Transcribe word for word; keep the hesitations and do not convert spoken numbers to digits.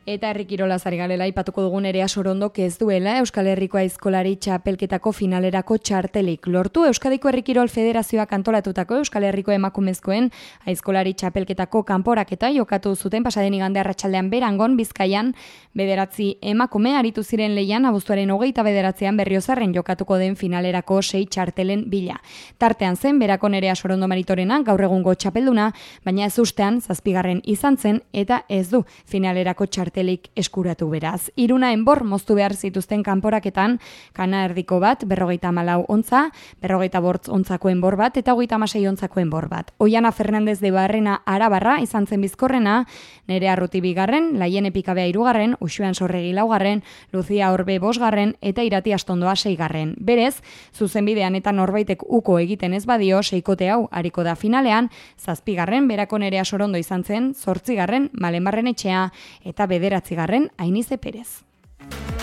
Eta herri kirolaz ari garela aipatuko dugun Nerea Sorondok ez duela Euskal Herriko Aizkolari Txapelketako finalerako txartelik lortu. Euskadiko Herri Kirol Federazioak antolatutako Euskal Herriko emakumezkoen Aizkolari Txapelketako kanporaketa jokatu zuten pasaden igande arratsaldean Berangon, Bizkaian, bederatzi emakume aritu ziren lehian abuztuaren hogeita bederatzean Berriozarren jokatuko den finalerako sei txartelen bila. Tartean zen Berako Nerea Sorondo Maritorena, gaur egungo txapelduna, baina ez ustean zazpigarren izan zen eta ez du finalerako txartelik eskuratu beraz. Iruna enbor moztu behar zituzten kanporaketan, kana erdiko bat, berrogeita malau ontza, berrogeita bortz ontzako enbor bat, eta hogeita amasei ontzako enbor bat. Oiana Fernandez de Barrena Arabarra izan zen bizkorrena, Nerea Arruti bigarren, Laien Epikabea hirugarren, Uxuean Sorregi laugarren, Lucia Orbe bosgarren, eta Irati Astondoa seigarren. Berez, zuzenbidean eta norbaitek uko egiten ez badio, seikote hau hariko da finalean, zazpigarren, Berako Nerea Sorondo izan zen, zortzigarren, Malen Barrenetxea, eta bederatzigarren Ainize Perez.